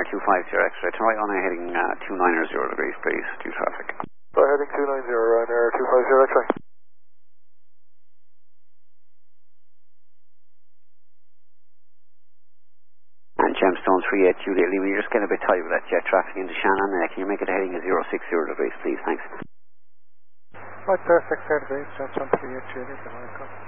250 X-ray. Turn right on heading 290 degrees, please, due traffic. Heading 290, Ryanair 250 X-ray. And Gemstone 38 Juliet Lima, you're just getting a bit tight with that jet traffic into Shannon. Can you make it heading 060 degrees, please? Thanks. Right there, 60 degrees, Gemstone 38 Juliet, welcome.